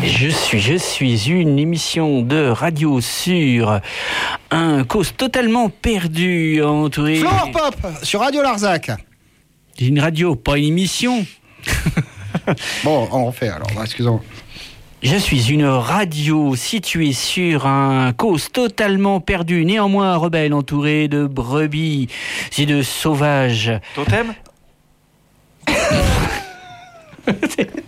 Je suis une émission de radio sur un cause totalement perdu, entouré... Flower Pop sur Radio Larzac. Une radio, pas une émission. Bon, on refait alors, excusez-moi. Je suis une radio située sur un cause totalement perdu, néanmoins rebelle, entouré de brebis et de sauvages. Totem.